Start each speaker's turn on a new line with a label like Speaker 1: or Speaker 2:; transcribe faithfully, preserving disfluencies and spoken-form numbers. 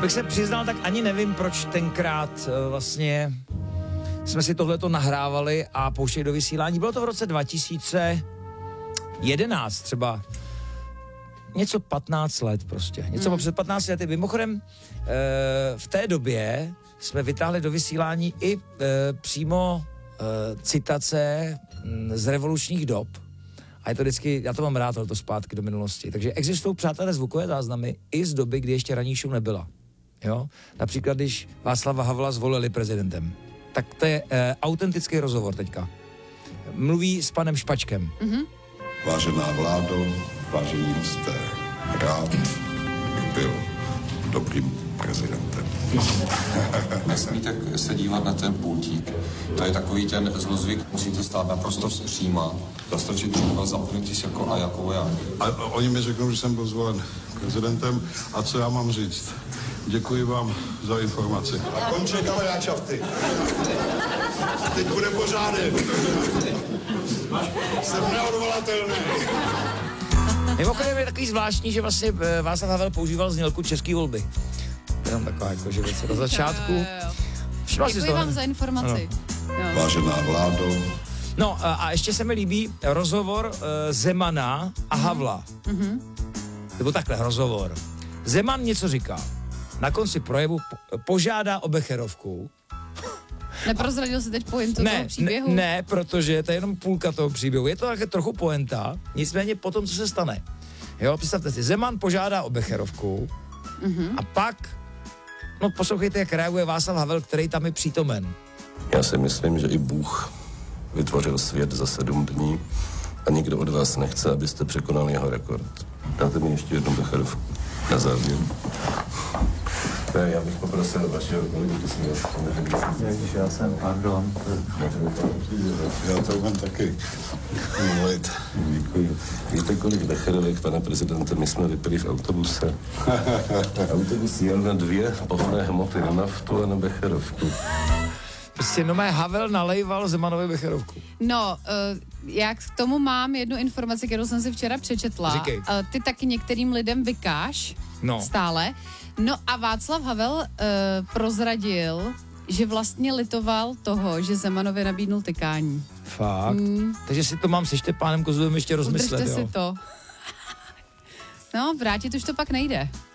Speaker 1: bych se přiznal, tak ani nevím, proč tenkrát uh, vlastně jsme si tohleto nahrávali a pouštěli do vysílání. Bylo to v roce dva tisíce jedenáct třeba. Něco patnáct let prostě. Něco hmm. před patnácti lety. Mimochodem, uh, v té době jsme vytáhli do vysílání i uh, přímo uh, citace um, z revolučních dob. A je to vždycky, já to mám rád, to zpátky do minulosti. Takže existují, přátelé, zvukové záznamy i z doby, kdy ještě ranní show nebyla. Jo? Například, když Václava Havla zvolili prezidentem. Tak to je e, autentický rozhovor teďka. Mluví s panem Špačkem. Mm-hmm.
Speaker 2: Vážená vládo, vážení hosté, rád bych byl dobrým prezidentem.
Speaker 3: Nesmíte se dívat na ten pultík. To je takový ten zlozvyk, musíte stát naprosto příma, zastrčit třeba zapnutí se jako a jako voják.
Speaker 2: A oni mi řeknou, že jsem byl zvolen prezidentem a co já mám říct? Děkuji vám za informaci.
Speaker 4: A končí kamaráčafty. Teď bude pořádek. Jsem neodvolatelný.
Speaker 1: Mimochodem je takový zvláštní, že vlastně Václav Havel používal znělku české volby. Jenom taková jako, že věc na začátku.
Speaker 5: Děkuji vám za informaci.
Speaker 2: No. Vážená vládo.
Speaker 1: No a, a ještě se mi líbí rozhovor uh, Zemana a Havla. Mm-hmm. Nebo takhle rozhovor. Zeman něco říká. Na konci projevu po, požádá o becherovku.
Speaker 5: Neprozradil si teď pointu
Speaker 1: ne,
Speaker 5: toho příběhu?
Speaker 1: Ne, ne, protože to je jenom půlka toho příběhu. Je to také trochu poenta, nicméně potom, co se stane. Jo, představte si, Zeman požádá o becherovku mm-hmm. a pak, no poslouchejte, jak reaguje Václav Havel, který tam je přítomen.
Speaker 6: Já si myslím, že i Bůh vytvořil svět za sedm dní a nikdo od vás nechce, abyste překonali jeho rekord. Dáte mi ještě jednu becherovku na závěr. Ne, já bych poprosil vašeho kolegu, když jsem Ježíš, já jsem, pardon.
Speaker 2: Já to mám taky. Mluvit.
Speaker 6: Děkuji. Víte, kolik becherovek, pane prezidente, my jsme vypili v autobuse? Autobus jel na dvě pohonné hmoty, na naftu a na becherovku.
Speaker 1: Prostě no mé Havel nalejval Zemanovi becherovku.
Speaker 5: No, uh, já k tomu mám jednu informaci, kterou jsem si včera přečetla.
Speaker 1: Říkej.
Speaker 5: Uh, ty taky některým lidem vykáš
Speaker 1: no.
Speaker 5: stále. No a Václav Havel uh, prozradil, že vlastně litoval toho, že Zemanovi nabídnul tykání.
Speaker 1: Fakt? Hmm. Takže si to mám se Štěpánem Kozlovým ještě rozmyslet,
Speaker 5: Udržte
Speaker 1: jo?
Speaker 5: si to. No, vrátit už to pak nejde.